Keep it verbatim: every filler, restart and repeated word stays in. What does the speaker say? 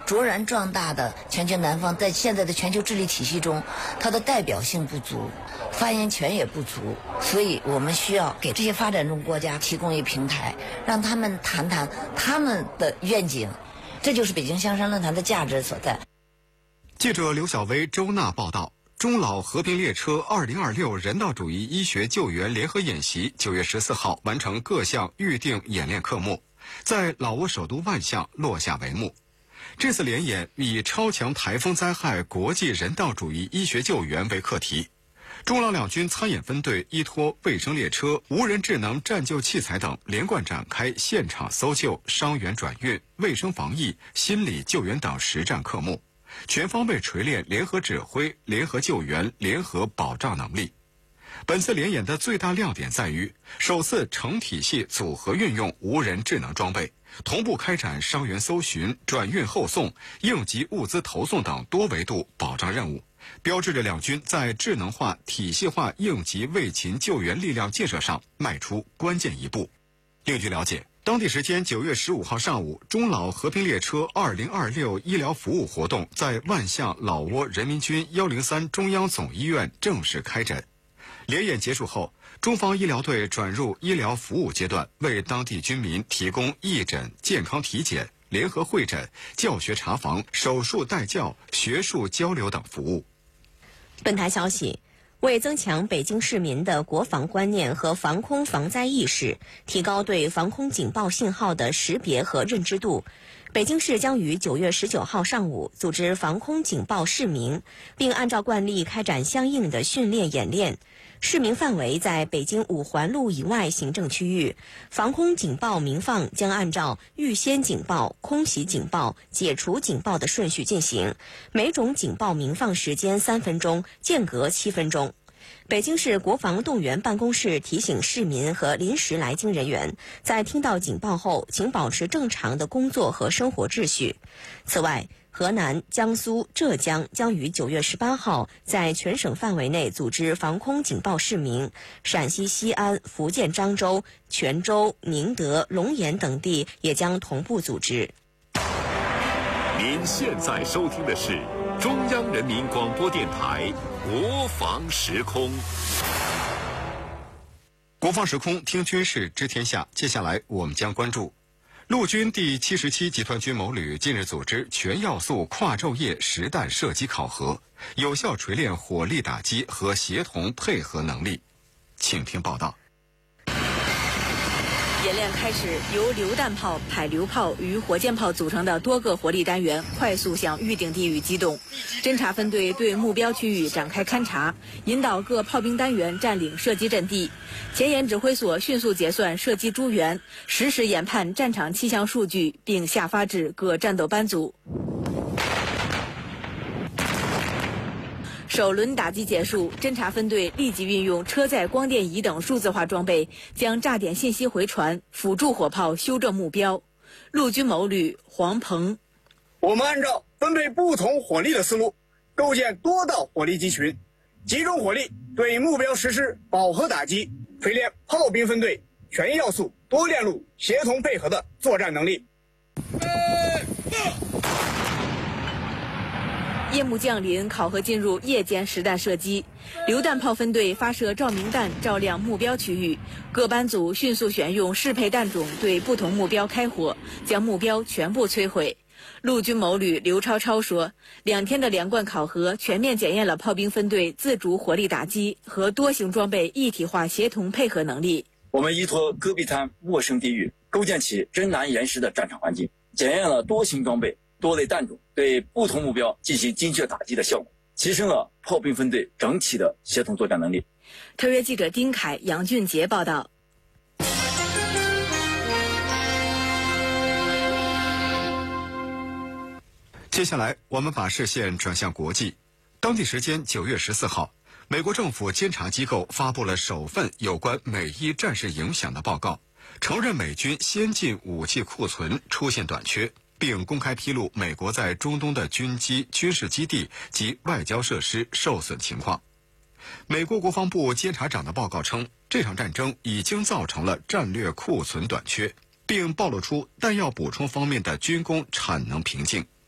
卓然壮大的全球南方，在现在的全球治理体系中，它的代表性不足，发言权也不足，所以我们需要给这些发展中国家提供一平台，让他们谈谈他们的愿景，这就是北京香山论坛的价值所在。 记者刘晓薇、周娜报道。中老和平列车二零二六人道主义医学救援联合演习九月十四号完成各项预定演练科目，在老挝首都万象落下帷幕。这次联演以超强台风灾害国际人道主义医学救援为课题，中老两军参演分队依托卫生列车、无人智能战救器材等，连贯展开现场搜救、伤员转运、卫生防疫、心理救援等实战科目，全方位锤炼联合指挥、联合救援、联合保障能力。本次联演的最大亮点在于，首次成体系组合运用无人智能装备，同步开展伤员搜寻、转运后送、应急物资投送等多维度保障任务，标志着两军在智能化、体系化应急卫勤救援力量建设上迈出关键一步。另据了解，当地时间九月十五号上午，中老和平列车二零二六医疗服务活动在万象老挝人民军一零三中央总医院正式开诊。联演结束后，中方医疗队转入医疗服务阶段，为当地居民提供义诊、健康体检、联合会诊、教学查房、手术带教、学术交流等服务。 本台消息，为增强北京市民的国防观念和防空防灾意识，提高对防空警报信号的识别和认知度，北京市将于九月十九号上午组织防空警报示明，并按照惯例开展相应的训练演练。示明范围在北京五环路以外行政区域，防空警报鸣放将按照预先警报、空袭警报、解除警报的顺序进行，每种警报鸣放时间三分钟，间隔七分钟。北京市国防动员办公室提醒市民和临时来京人员，在听到警报后，请保持正常的工作和生活秩序。此外，河南、江苏、浙江将于九月十八号在全省范围内组织防空警报示明，陕西西安、福建漳州、泉州、宁德、龙岩等地也将同步组织。 您现在收听的是中央人民广播电台国防时空。 国防时空听军事知天下，接下来我们将关注陆军第七十七集团军某旅近日组织全要素跨昼夜实弹射击考核，有效锤炼火力打击和协同配合能力。请听报道。 演练开始，由榴弹炮、迫榴炮与火箭炮组成的多个火力单元快速向预定地域机动。侦察分队对目标区域展开勘察，引导各炮兵单元占领射击阵地。前沿指挥所迅速结算射击诸元，实时研判战场气象数据，并下发至各战斗班组。首轮打击结束，侦察分队立即运用车载光电仪等数字化装备，将炸点信息回传，辅助火炮修正目标。陆军某旅黄鹏， 我们按照分配不同火力的思路，构建多道火力集群，集中火力对目标实施饱和打击，锤炼炮兵分队全要素多链路协同配合的作战能力。 夜幕降临，考核进入夜间实弹射击。榴弹炮分队发射照明弹照亮目标区域，各班组迅速选用适配弹种对不同目标开火，将目标全部摧毁。陆军某旅刘超超说，两天的连贯考核全面检验了炮兵分队自主火力打击和多型装备一体化协同配合能力。 我们依托戈壁滩陌生地域，构建起真难严实的战场环境，检验了多型装备、多类弹种对不同目标进行精确打击的效果，提升了炮兵分队整体的协同作战能力。 特约记者丁凯、杨俊杰报道。 接下来，我们把视线转向国际。当地时间九月十四号，美国政府监察机构发布了首份有关美伊战事影响的报告，承认美军先进武器库存出现短缺，并公开披露美国在中东的军机、军事基地及外交设施受损情况。美国国防部监察长的报告称，这场战争已经造成了战略库存短缺，并暴露出弹药补充方面的军工产能瓶颈。